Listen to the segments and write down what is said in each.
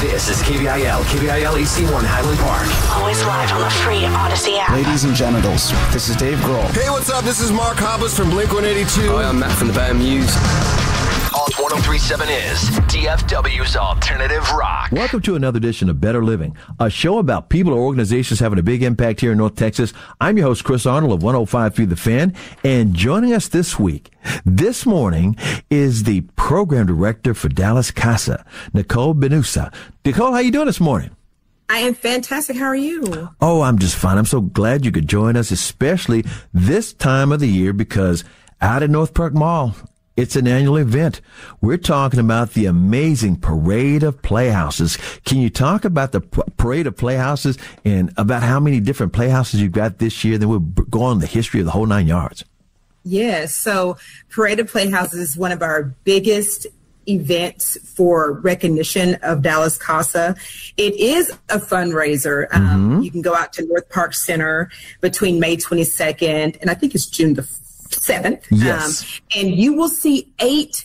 This is KBIL AC1 Highland Park. Always live on the free Odyssey app. Ladies and genitals, this is Dave Grohl. Hey, what's up? This is Mark Hoppus from Blink-182. Hi, I'm Matt from the band Muse. Alt 103.7 is DFW's Alternative Rock. Welcome to another edition of Better Living, a show about people or organizations having a big impact here in North Texas. I'm your host, Chris Arnold of 105.3 The Fan, and joining us this morning, is the program director for Dallas Casa, Nicole Benusa. Nicole, how you doing this morning? I am fantastic. How are you? Oh, I'm just fine. I'm so glad you could join us, especially this time of the year, because out at North Park Mall, it's an annual event. We're talking about the amazing Parade of Playhouses. Can you talk about the Parade of Playhouses and about how many different playhouses you've got this year? Then we'll go on the history of the whole 9 yards. Yes. So Parade of Playhouses is one of our biggest events for recognition of Dallas Casa. It is a fundraiser. You can go out to North Park Center between May 22nd and I think it's June the 7th. Yes. And you will see 8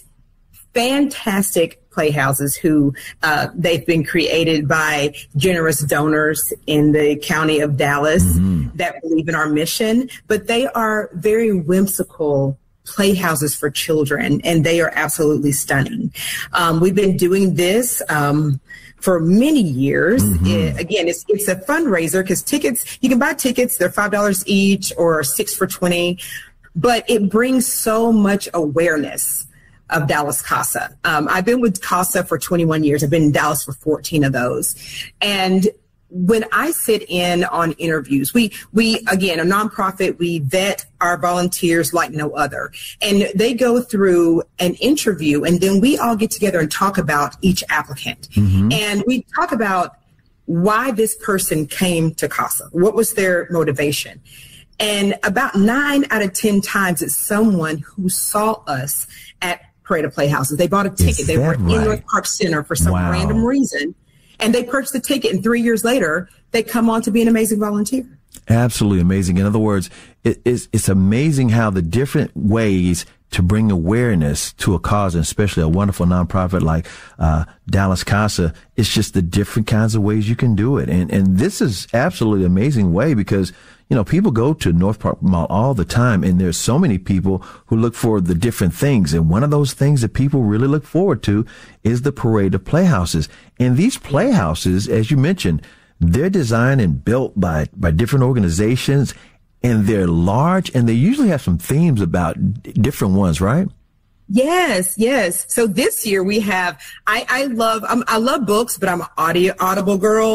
fantastic playhouses who they've been created by generous donors in the county of Dallas that believe in our mission. But they are very whimsical playhouses for children, and they are absolutely stunning. We've been doing this for many years. Again, it's a fundraiser because tickets, you can buy tickets, they're $5 each or 6 for $20. But it brings so much awareness of Dallas Casa. I've been with Casa for 21 years. I've been in Dallas for 14 of those. And when I sit in on interviews, we again, a nonprofit, we vet our volunteers like no other. And they go through an interview, and then we all get together and talk about each applicant. And we talk about why this person came to Casa. What was their motivation? And about 9 out of 10 times, it's someone who saw us at Parade of Playhouses. They bought a ticket. They were in North Park Center for some random reason, and they purchased the ticket. And 3 years later, they come on to be an amazing volunteer. Absolutely amazing. In other words, it's amazing how the different ways to bring awareness to a cause, and especially a wonderful nonprofit like Dallas Casa, it's just the different kinds of ways you can do it. And this is absolutely amazing way because, you know, people go to North Park Mall all the time, and there's so many people who look for the different things. And one of those things that people really look forward to is the Parade of Playhouses. And these playhouses, as you mentioned, they're designed and built by different organizations, and they're large, and they usually have some themes about different ones, right? Yes, yes. So this year we have, I love books, but I'm an Audible girl.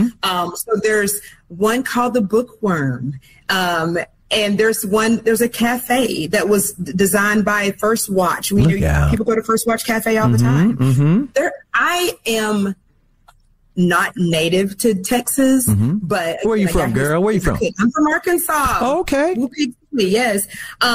So there's one called The Bookworm. And there's a cafe that was designed by First Watch. People go to First Watch Cafe all the time. I am not native to Texas, but where are you from, girl? Where are you from? I'm from Arkansas. Oh, okay. Yes.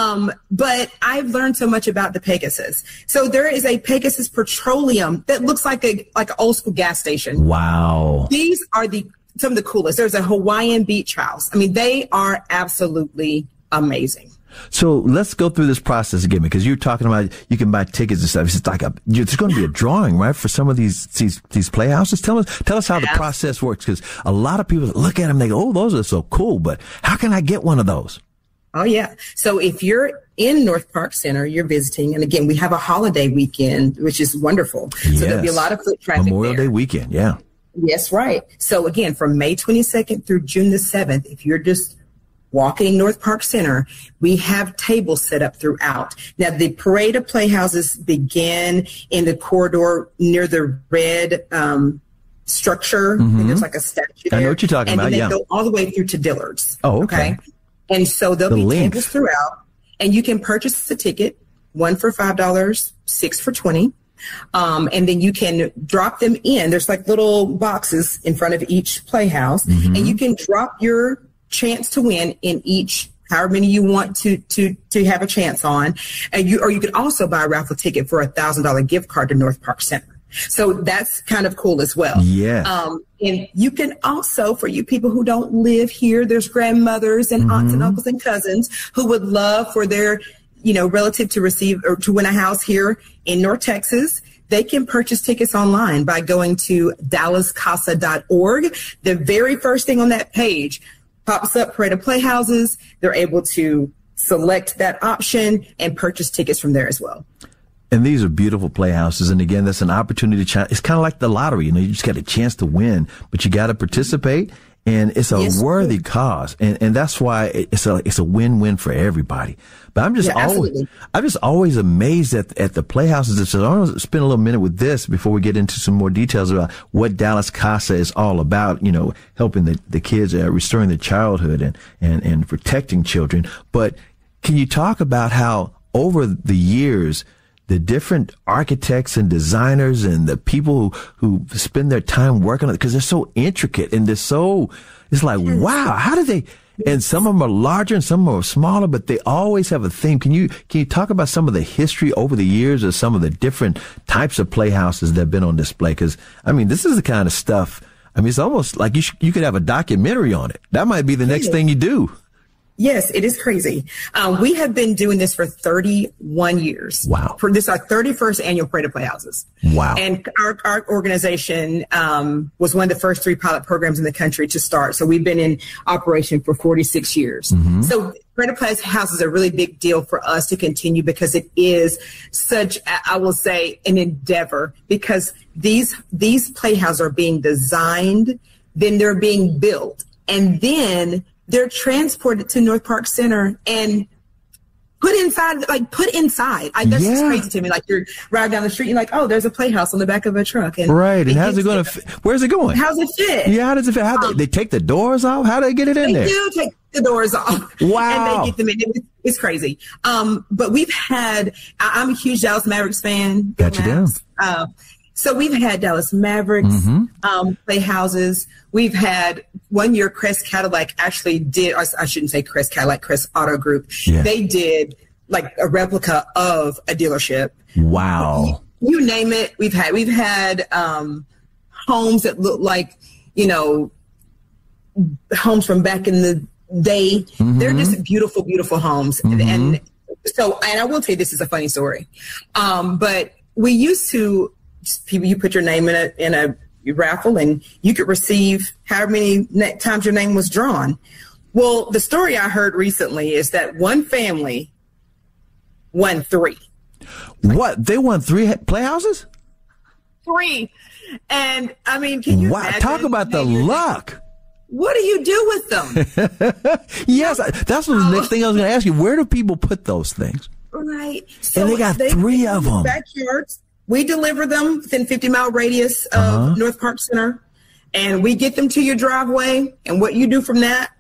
But I've learned so much about the Pegasus. So there is a Pegasus Petroleum that looks like an old school gas station. Wow. These are some of the coolest. There's a Hawaiian beach house. I mean, they are absolutely amazing. So let's go through this process again, because you're talking about you can buy tickets and stuff. It's like there's going to be a drawing, right, for some of these playhouses. Tell us how the process works, because a lot of people look at them, they go, "Oh, those are so cool," but how can I get one of those? Oh yeah. So if you're in North Park Center, you're visiting, and again, we have a holiday weekend, which is wonderful. Yes. So there'll be a lot of foot traffic. Memorial Day weekend, yeah. Yes, right. So again, from May 22nd through June the 7th, if you're just walking North Park Center, we have tables set up throughout. Now, the Parade of Playhouses begin in the corridor near the red structure. There's like a statue there. I know what you're talking about, yeah. And they go all the way through to Dillard's. Oh, okay. And so there'll be tables throughout, and you can purchase a ticket, 1 for $5, 6 for $20. And then you can drop them in. There's like little boxes in front of each playhouse, and you can drop your chance to win in each, however many you want to have a chance on. And you could also buy a raffle ticket for $1,000 gift card to North Park Center. So that's kind of cool as well. Yeah. And you can also, for you people who don't live here, there's grandmothers and aunts and uncles and cousins who would love for their, relative to receive or to win a house here in North Texas. they can purchase tickets online by going to dallascasa.org. The very first thing on that page pops up Parade of Playhouses. They're able to select that option and purchase tickets from there as well. And these are beautiful playhouses. And again, that's an opportunity to it's kind of like the lottery. You just got a chance to win, but you got to participate. And it's a worthy cause. And that's why it's a win-win for everybody. But I'm just always amazed at the playhouses. So I want to spend a little minute with this before we get into some more details about what Dallas Casa is all about, helping the kids, restoring their childhood and protecting children. But can you talk about how over the years, the different architects and designers and the people who spend their time working on it, because they're so intricate and it's like, wow, how do they, and some of them are larger and some of them are smaller, but they always have a theme. Can you talk about some of the history over the years of some of the different types of playhouses that have been on display? Because, this is the kind of stuff, it's almost like you could have a documentary on it. That might be the next thing you do. Yes, it is crazy. We have been doing this for 31 years. Wow. For this, our 31st annual Parade of Playhouses. Wow. And our organization was one of the first 3 pilot programs in the country to start. So we've been in operation for 46 years. Mm-hmm. So Parade of Playhouses is a really big deal for us to continue because it is such, I will say, an endeavor, because these playhouses are being designed, then they're being built, and then they're transported to North Park Center and put inside. That's just crazy to me. Like, you're riding down the street, you're like, oh, there's a playhouse on the back of a truck. And right. And how's it going to fit? Where's it going? How's it fit? Yeah, how does it fit? How they take the doors off? How do they get it in there? They do take the doors off. Wow. And they get them in. It's crazy. But we've had, I'm a huge Dallas Mavericks fan. Got you down. So we've had Dallas Mavericks playhouses. We've had one year Crest Cadillac actually did, I shouldn't say Crest Cadillac, Crest Auto Group. Yeah. They did like a replica of a dealership. Wow. You name it. We've had homes that look like, homes from back in the day. Mm-hmm. They're just beautiful, beautiful homes. Mm-hmm. And I will tell you, this is a funny story. But we used to, you put your name in a raffle and you could receive however many times your name was drawn. Well, the story I heard recently is that one family won 3. What? They won 3 playhouses? 3. And can you imagine? Talk about the luck. What do you do with them? Yes, that's the next thing I was going to ask you. Where do people put those things? Right. So and they got 3 of them. Backyards. We deliver them within 50-mile radius of North Park Center, and we get them to your driveway. And what you do from that,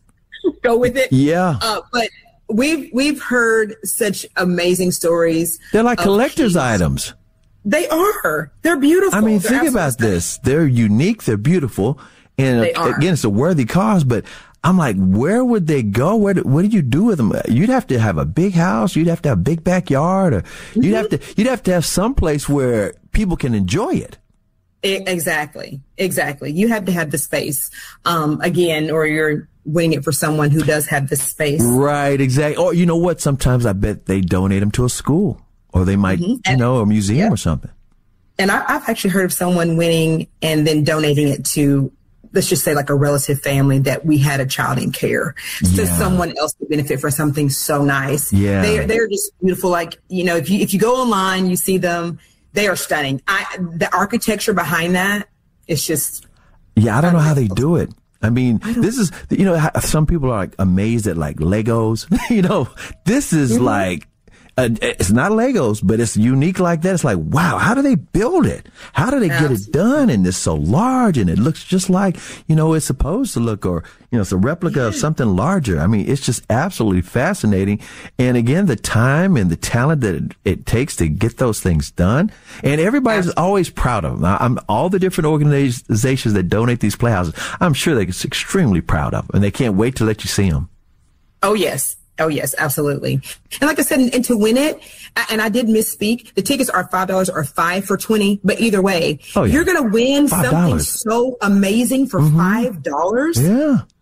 go with it. Yeah. But we've heard such amazing stories. They're like collector's items. They are. They're beautiful. Think about this. They're unique. They're beautiful. And again, it's a worthy cause, but I'm like, where would they go? What did you do with them? You'd have to have a big house. You'd have to have a big backyard, or you'd have to have some place where people can enjoy it. Exactly. You have to have the space, again, or you're winning it for someone who does have the space. Right. Exactly. Or you know what? Sometimes I bet they donate them to a school, or they might, a museum or something. And I've actually heard of someone winning and then donating it to, let's just say, like a relative family that we had a child in care. So someone else would benefit from something so nice. Yeah. They're just beautiful. Like, if you go online, you see them, they are stunning. The architecture behind that, it's just. Yeah. I don't know how they do it. This is, some people are like amazed at like Legos, this is like, it's not Legos, but it's unique like that. It's like, wow, how do they build it? How do they get it done? And it's so large and it looks just like, it's supposed to look, or, it's a replica of something larger. It's just absolutely fascinating. And again, the time and the talent that it takes to get those things done. And everybody's always proud of them. All the different organizations that donate these playhouses, I'm sure they're extremely proud of them, and they can't wait to let you see them. Oh, yes. Oh, yes, absolutely. And like I said, and to win it, and I did misspeak, the tickets are $5 or 5 for 20, but either way, you're going to win $5. Something so amazing for $5. Yeah.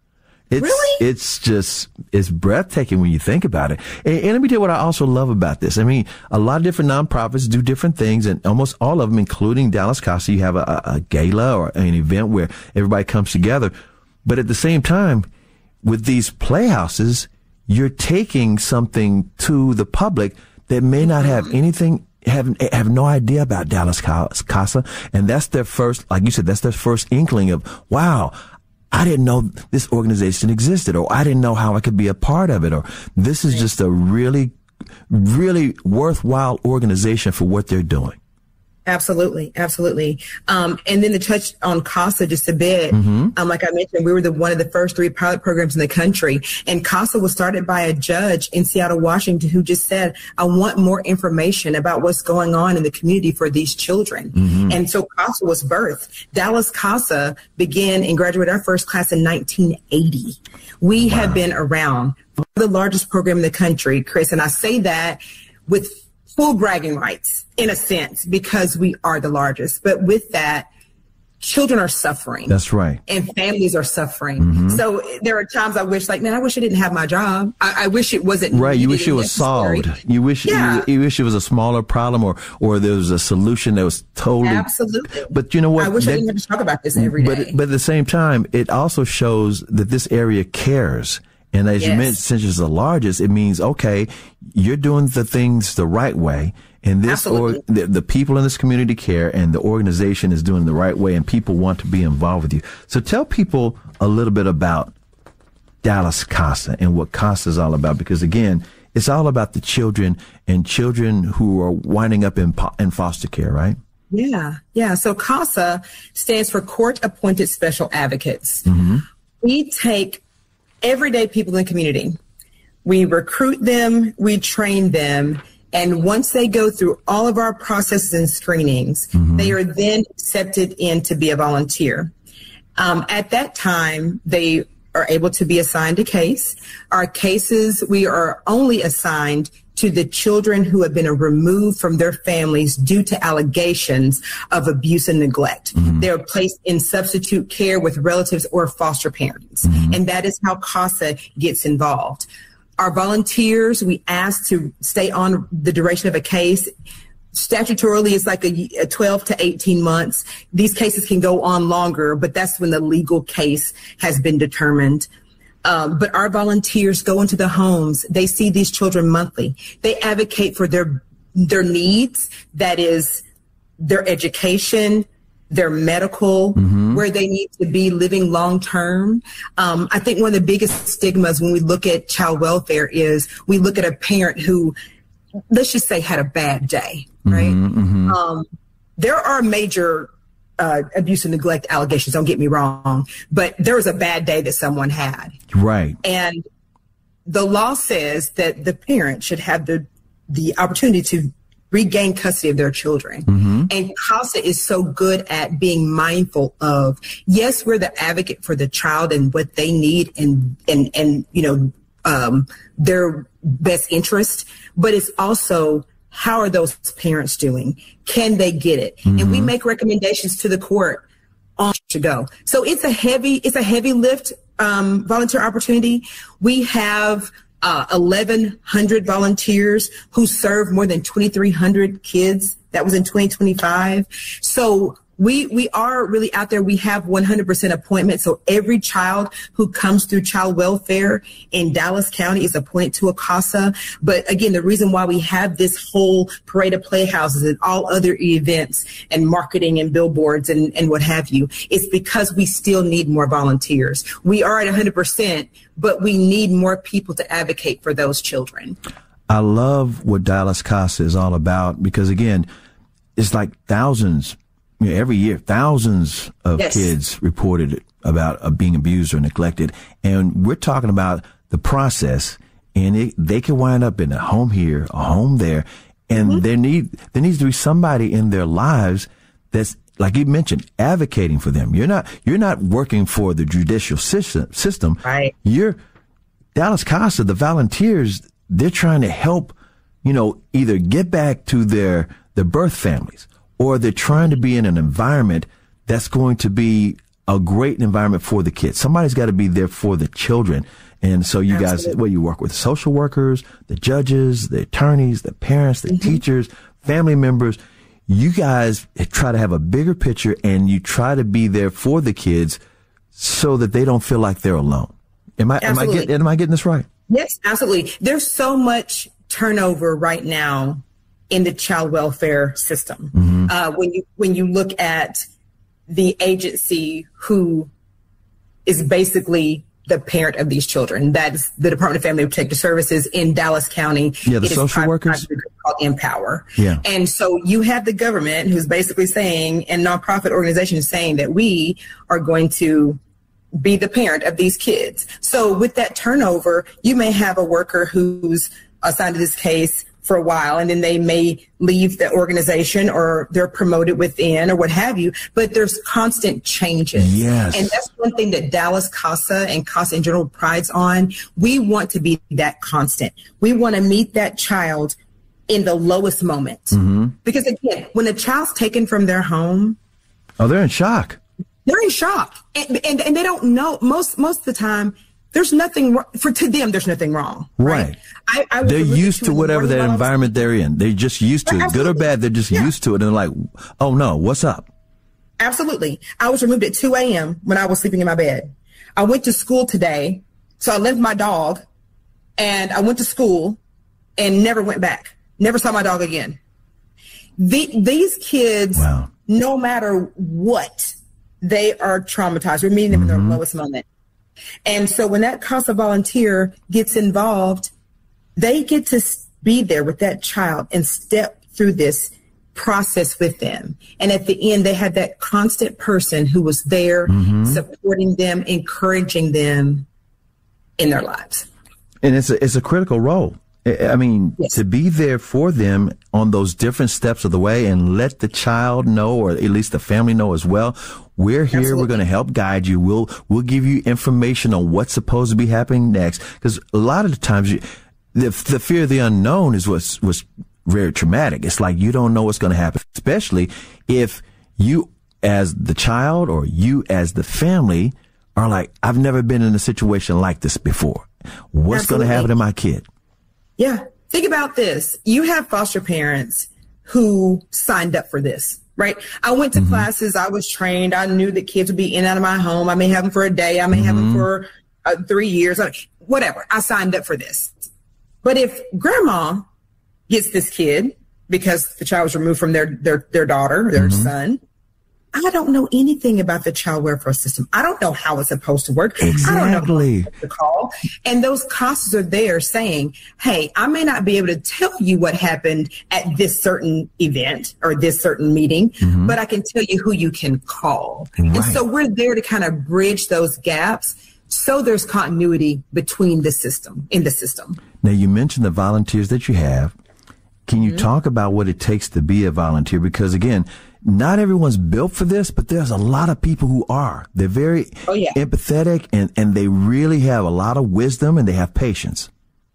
It's breathtaking when you think about it. And let me tell you what I also love about this. I mean, a lot of different nonprofits do different things, and almost all of them, including Dallas Casa, you have a gala or an event where everybody comes together. But at the same time, with these playhouses, you're taking something to the public that may not have anything, have no idea about Dallas Casa. And that's their first, like you said, that's their first inkling of, wow, I didn't know this organization existed, or I didn't know how I could be a part of it, or this is just a really, really worthwhile organization for what they're doing. Absolutely. Absolutely. And then to touch on CASA just a bit, like I mentioned, we were one of the first 3 pilot programs in the country. And CASA was started by a judge in Seattle, Washington, who just said, I want more information about what's going on in the community for these children. And so CASA was birthed. Dallas Casa began and graduated our first class in 1980. We have been around. We're the largest program in the country, Chris. And I say that with full bragging rights, in a sense, because we are the largest. But with that, children are suffering. That's right. And families are suffering. So there are times I wish, like, man, I wish I didn't have my job. I wish it wasn't. Right. You wish it was solved. You wish you wish it was a smaller problem, or there was a solution that was totally. Absolutely. But you know what? I wish I didn't have to talk about this every day. But at the same time, it also shows that this area cares. And as you mentioned, since it's the largest, it means, okay, you're doing the things the right way. And this, the people in this community care, and the organization is doing the right way, and people want to be involved with you. So tell people a little bit about Dallas Casa and what Casa is all about, because again, it's all about the children and children who are winding up in foster care, right? Yeah. So CASA stands for Court Appointed Special Advocates. We take everyday people in the community. We recruit them, we train them, and once they go through all of our processes and screenings, they are then accepted in to be a volunteer. At that time, they are able to be assigned a case. Our cases, we are only assigned to the children who have been removed from their families due to allegations of abuse and neglect. They're placed in substitute care with relatives or foster parents. And that is how CASA gets involved. Our volunteers, we ask to stay on the duration of a case. Statutorily, it's like a 12 to 18 months. These cases can go on longer, but that's when the legal case has been determined. But our volunteers go into the homes. They see these children monthly. They advocate for their needs. That is their education, their medical, where they need to be living long term. I think one of the biggest stigmas when we look at child welfare is we look at a parent who, let's just say, had a bad day, right? There are major abuse and neglect allegations, don't get me wrong, but there was a bad day that someone had. Right. And the law says that the parent should have the opportunity to regain custody of their children. And CASA is so good at being mindful of, yes, we're the advocate for the child and what they need and you know, their best interest, but it's also, how are those parents doing? Can they get it? And we make recommendations to the court on to go. So it's a heavy lift, volunteer opportunity. We have 1,100 volunteers who serve more than 2,300 kids. That was in 2025. So we are really out there. We have 100% appointments. So every child who comes through child welfare in Dallas County is appointed to a CASA. But again, the reason why we have this whole parade of playhouses and all other events and marketing and billboards and what have you, is because we still need more volunteers. We are at 100%, but we need more people to advocate for those children. I love what Dallas Casa is all about, because again, it's like thousands. You know, every year, thousands of kids reported about being abused or neglected. And we're talking about the process, and they can wind up in a home here, a home there. And there needs to be somebody in their lives that's, like you mentioned, advocating for them. You're not working for the judicial system. Right. You're Dallas Casa, the volunteers, they're trying to help, you know, either get back to their birth families, or they're trying to be in an environment that's going to be a great environment for the kids. Somebody's got to be there for the children. And so you guys, you work with social workers, the judges, the attorneys, the parents, the teachers, family members. You guys try to have a bigger picture, and you try to be there for the kids so that they don't feel like they're alone. Am I getting this right? Yes, absolutely. There's so much turnover right now in the child welfare system. When you look at the agency who is basically the parent of these children, that's the Department of Family and Protective Services in Dallas County. Yeah, the social workers called Empower. Yeah, and so you have the government who's basically saying, and nonprofit organizations saying that we are going to be the parent of these kids. So with that turnover, you may have a worker who's assigned to this case for a while, and then they may leave the organization, or they're promoted within, or what have you, but there's constant changes. Yes. And that's one thing that Dallas CASA and CASA in general prides on. We want to be that constant. We want to meet that child in the lowest moment. Because again, when a child's taken from their home, they're in shock. They're in shock. And they don't know, most of the time, there's nothing wrong. To them, there's nothing wrong. Right. They're used to whatever that environment they're in. They're just used to it. Good or bad, they're just used to it. And they're like, oh no, what's up? Absolutely. I was removed at 2 a.m. when I was sleeping in my bed. I went to school today. So I left my dog, and I went to school and never went back. Never saw my dog again. These kids, no matter what, they are traumatized. We're meeting them in their lowest moment. And so when that CASA volunteer gets involved, they get to be there with that child and step through this process with them. And at the end, they had that constant person who was there supporting them, encouraging them in their lives. And it's a critical role. I mean, to be there for them on those different steps of the way, and let the child know, or at least the family know as well, we're here. Absolutely. We're going to help guide you. We'll give you information on what's supposed to be happening next. Because a lot of the times, the fear of the unknown is what's very traumatic. It's like you don't know what's going to happen, especially if you as the child or you as the family are like, I've never been in a situation like this before. What's going to happen to my kid? Yeah. Think about this. You have foster parents who signed up for this, right? I went to classes. I was trained. I knew that kids would be in and out of my home. I may have them for a day. I may have them for 3 years, whatever. I signed up for this. But if grandma gets this kid because the child was removed from their daughter, their son, I don't know anything about the child welfare system. I don't know how it's supposed to work. Exactly. I don't know who to call. And those CASAs are there saying, hey, I may not be able to tell you what happened at this certain event or this certain meeting, but I can tell you who you can call. Right. And so we're there to kind of bridge those gaps so there's continuity between the system, in the system. Now, you mentioned the volunteers that you have. Can you talk about what it takes to be a volunteer? Because again, not everyone's built for this, but there's a lot of people who are. They're very empathetic, and they really have a lot of wisdom, and they have patience.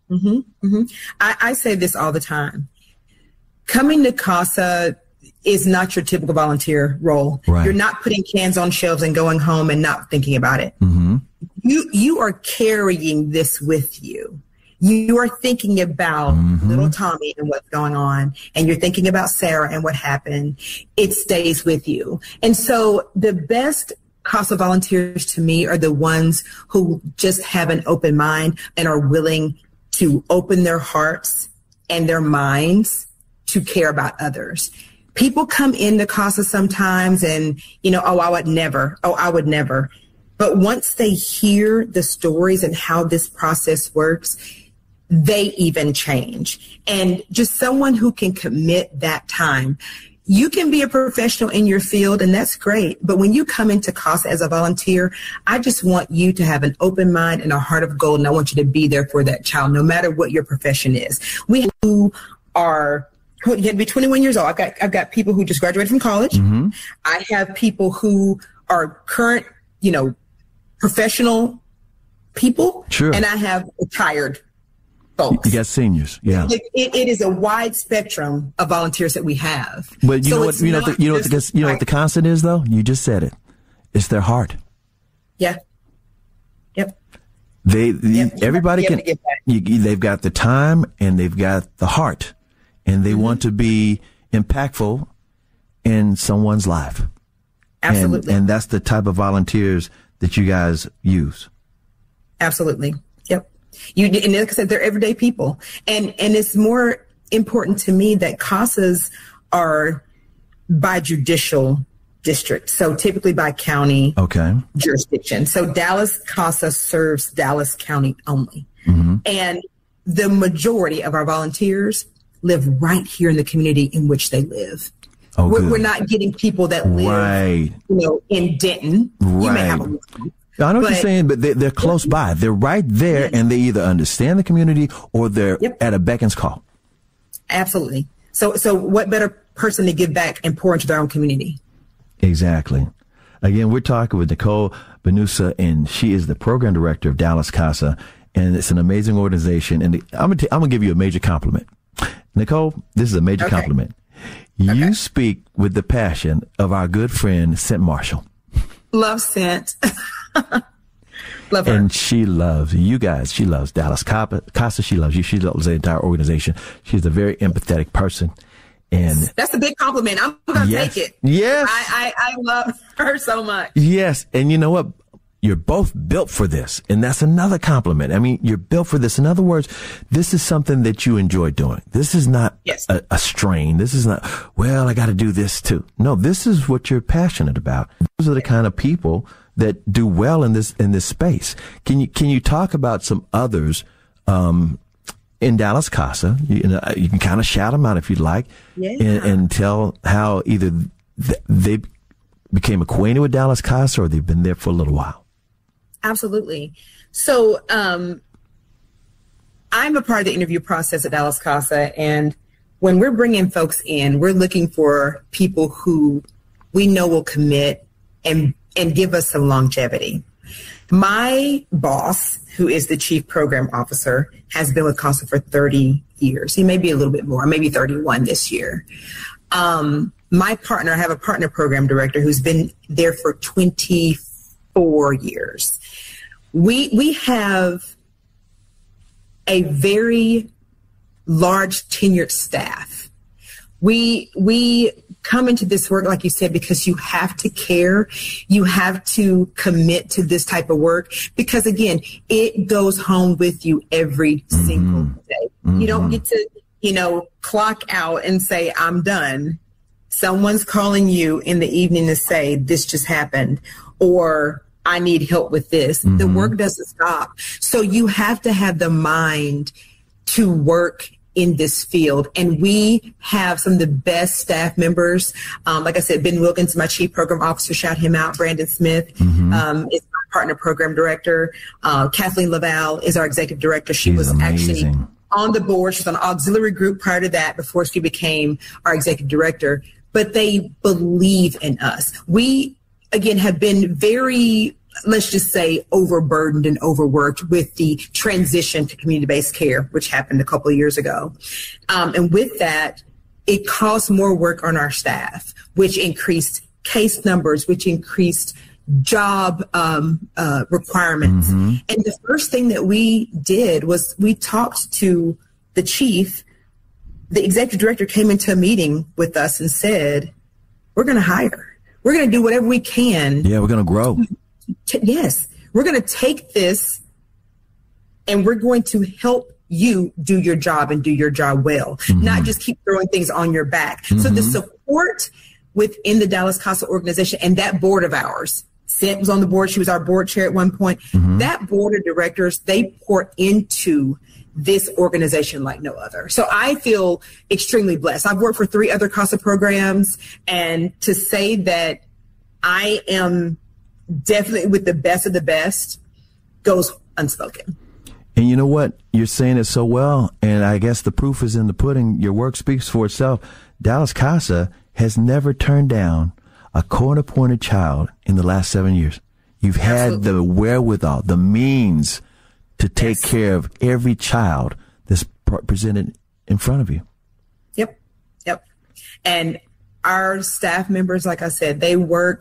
I say this all the time. Coming to CASA is not your typical volunteer role. Right. You're not putting cans on shelves and going home and not thinking about it. You are carrying this with you. You are thinking about little Tommy and what's going on, and you're thinking about Sarah and what happened. It stays with you. And so the best CASA volunteers to me are the ones who just have an open mind and are willing to open their hearts and their minds to care about others. People come into CASA sometimes and, I would never. But once they hear the stories and how this process works, they even change. And just someone who can commit that time. You can be a professional in your field, and that's great. But when you come into CASA as a volunteer, I just want you to have an open mind and a heart of gold, and I want you to be there for that child, no matter what your profession is. You have to be 21 years old. I've got people who just graduated from college. I have people who are current, professional people. Sure. And I have retired folks. You got seniors. Yeah. It is a wide spectrum of volunteers that we have. But you know what the constant is, though? You just said it. It's their heart. Yeah. Yep. Everybody can, they've got the time and they've got the heart and they want to be impactful in someone's life. Absolutely. And that's the type of volunteers that you guys use. Absolutely. Yep. And like I said, they're everyday people. And it's more important to me that CASAs are by judicial district. So typically by county jurisdiction. So Dallas CASA serves Dallas County only. And the majority of our volunteers live right here in the community in which they live. We're not getting people that live, in Denton. Right. You may have I know what you're saying, but they're close by. They're right there, and they either understand the community or they're at a beck's call. Absolutely. So what better person to give back and pour into their own community? Exactly. Again, we're talking with Nicole Benusa, and she is the program director of Dallas CASA, and it's an amazing organization. And I'm gonna give you a major compliment, Nicole. This is a major compliment. You speak with the passion of our good friend Cent Marshall. Love Cent. Love her. And she loves you guys. She loves Dallas CASA. She loves you. She loves the entire organization. She's a very empathetic person. And that's a big compliment. I'm going to take it. Yes. I love her so much. Yes. And you know what? You're both built for this. And that's another compliment. I mean, you're built for this. In other words, this is something that you enjoy doing. This is not a strain. This is not, well, I got to do this too. No, this is what you're passionate about. Those are the kind of people that do well in this space. Can you talk about some others, in Dallas CASA? You can kind of shout them out if you'd like, and tell how either they became acquainted with Dallas CASA or they've been there for a little while. Absolutely. So I'm a part of the interview process at Dallas CASA, and when we're bringing folks in, we're looking for people who we know will commit and give us some longevity. My boss, who is the chief program officer, has been with CASA for 30 years. He may be a little bit more, maybe 31 this year. My partner, I have a partner program director who's been there for 24 years. We have a very large tenured staff. We come into this work, like you said, because you have to care. You have to commit to this type of work because, again, it goes home with you every single day. You don't get to, clock out and say, I'm done. Someone's calling you in the evening to say, this just happened, or I need help with this. The work doesn't stop. So you have to have the mind to work in this field. And we have some of the best staff members. Like I said, Ben Wilkins, my chief program officer, shout him out. Brandon Smith is my partner program director. Kathleen Laval is our executive director. She was amazing. Actually on the board. She's on an auxiliary group prior to that before she became our executive director. But they believe in us. We, again, have been very, let's just say, overburdened and overworked with the transition to community-based care, which happened a couple of years ago. And with that, it caused more work on our staff, which increased case numbers, which increased job requirements. And the first thing that we did was we talked to the chief. The executive director came into a meeting with us and said, we're going to hire. We're going to do whatever we can. Yeah, we're going to grow. Yes. We're going to take this and we're going to help you do your job and do your job well, not just keep throwing things on your back. So the support within the Dallas CASA organization and that board of ours, Cent was on the board. She was our board chair at one point. That board of directors, they pour into this organization like no other. So I feel extremely blessed. I've worked for 3 other CASA programs, and to say that I am definitely with the best of the best goes unspoken. And you know what? You're saying it so well, and I guess the proof is in the pudding. Your work speaks for itself. Dallas CASA has never turned down a court-appointed child in the last 7 years. You've had the wherewithal, the means to take care of every child that's presented in front of you. Yep. And our staff members, like I said, they work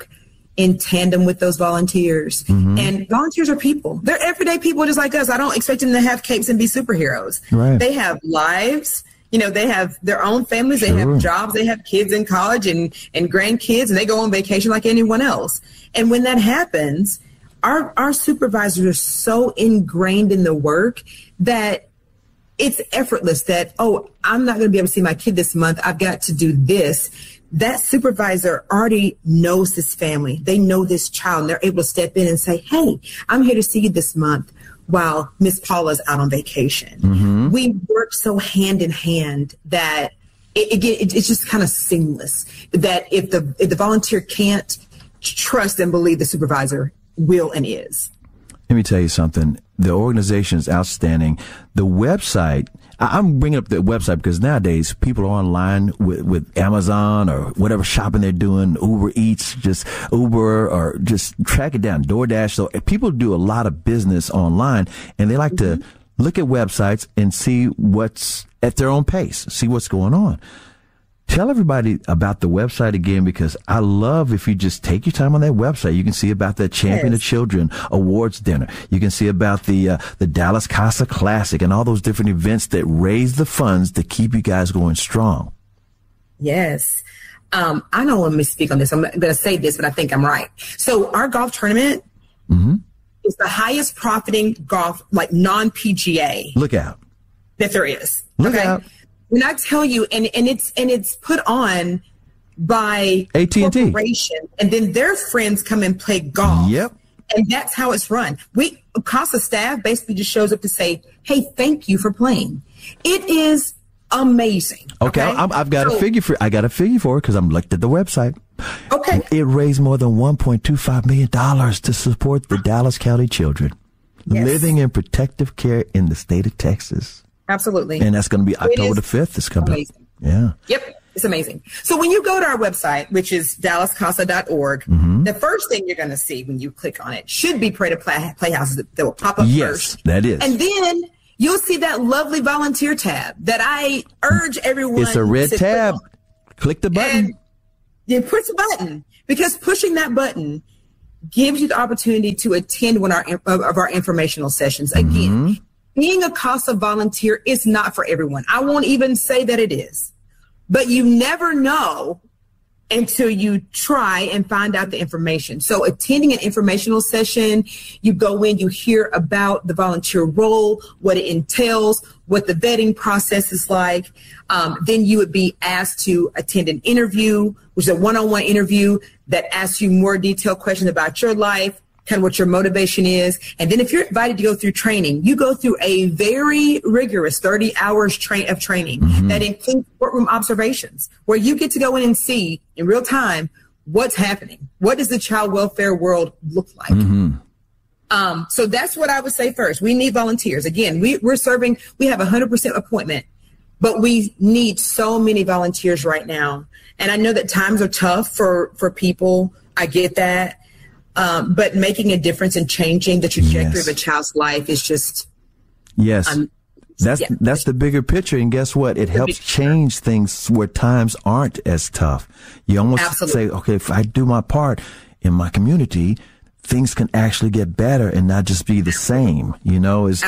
in tandem with those volunteers. And volunteers are people. They're everyday people just like us. I don't expect them to have capes and be superheroes. Right. They have lives. You know, they have their own families. They have jobs. They have kids in college and grandkids, and they go on vacation like anyone else. And when that happens, our supervisors are so ingrained in the work that it's effortless that, oh, I'm not going to be able to see my kid this month. I've got to do this. That supervisor already knows this family. They know this child, and they're able to step in and say, hey, I'm here to see you this month while Miss Paula's out on vacation. We work so hand in hand that it's just kind of seamless, that if the volunteer can't trust and believe the supervisor will and is. Let me tell you something. The organization is outstanding. The website, I'm bringing up the website because nowadays people are online with Amazon or whatever shopping they're doing, Uber Eats, just Uber, or just track it down, DoorDash. So people do a lot of business online, and they like to look at websites and see what's at their own pace, see what's going on. Tell everybody about the website again, because I love if you just take your time on that website. You can see about the Champion of Children Awards Dinner. You can see about the Dallas Casa Classic and all those different events that raise the funds to keep you guys going strong. Yes. I don't want to misspeak on this. I'm going to say this, but I think I'm right. So our golf tournament is the highest profiting golf, like non-PGA. Look out. That there is. Look out. When I tell you, and it's put on by AT&T, corporation, and then their friends come and play golf. Yep. And that's how it's run. CASA staff basically just shows up to say, hey, thank you for playing. It is amazing. Okay. I've got a figure for it because I'm looked at the website. Okay. It raised more than $1.25 million to support the Dallas County children living in protective care in the state of Texas. Absolutely. And that's going to be October the 5th. It's coming amazing. up. Yeah. Yep. It's amazing. So when you go to our website, which is dallascasa.org, the first thing you're going to see when you click on it should be Parade of Playhouses that will pop up first. Yes, that is. And then you'll see that lovely volunteer tab that I urge everyone. It's a red tab. Click the button. And you push the button, because pushing that button gives you the opportunity to attend one of our informational sessions. Again, being a CASA volunteer is not for everyone. I won't even say that it is. But you never know until you try and find out the information. So attending an informational session, you go in, you hear about the volunteer role, what it entails, what the vetting process is like. Then you would be asked to attend an interview, which is a one-on-one interview that asks you more detailed questions about your life, kind of what your motivation is. And then if you're invited to go through training, you go through a very rigorous 30 hours of training that includes courtroom observations, where you get to go in and see in real time what's happening. What does the child welfare world look like? So that's what I would say first. We need volunteers. Again, we're serving, we have 100% appointment, but we need so many volunteers right now. And I know that times are tough for people. I get that. But making a difference and changing the trajectory of a child's life is just that's the bigger picture. And guess what? It helps change things where times aren't as tough. You almost say, okay, if I do my part in my community, things can actually get better and not just be the same. You know, what's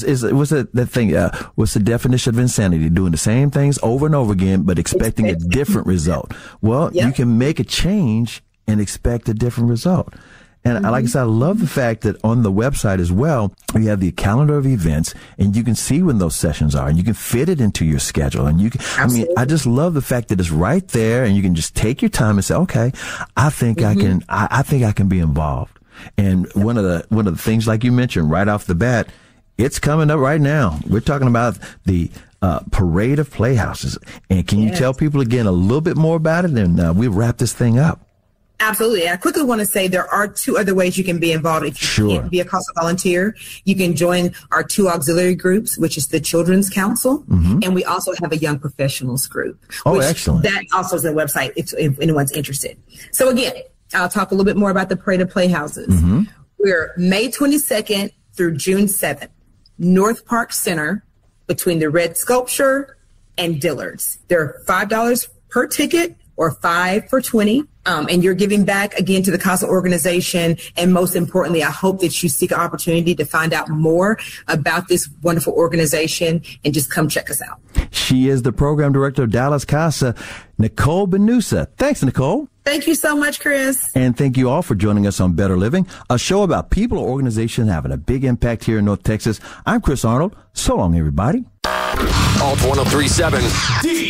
the definition of insanity? Doing the same things over and over again, but expecting a different result. Well, you can make a change and expect a different result. And like I said, I love the fact that on the website as well, we have the calendar of events, and you can see when those sessions are, and you can fit it into your schedule. And you can, I just love the fact that it's right there, and you can just take your time and say, okay, I think I can be involved. And one of the things, like you mentioned right off the bat, it's coming up right now. We're talking about the Parade of Playhouses. And can you tell people again a little bit more about it, and we'll wrap this thing up? Absolutely. I quickly want to say there are two other ways you can be involved. If you can't be a CASA volunteer, you can join our two auxiliary groups, which is the Children's Council, and we also have a Young Professionals group. Oh, excellent. That also is on the website if anyone's interested. So again, I'll talk a little bit more about the Parade of Playhouses. We're May 22nd through June 7th, North Park Center, between the Red Sculpture and Dillard's. They're $5 per ticket, or 5 for 20. And you're giving back again to the CASA organization. And most importantly, I hope that you seek an opportunity to find out more about this wonderful organization and just come check us out. She is the program director of Dallas CASA, Nicole Benusa. Thanks, Nicole. Thank you so much, Chris. And thank you all for joining us on Better Living, a show about people or organizations having a big impact here in North Texas. I'm Chris Arnold. So long, everybody. Alt 1037.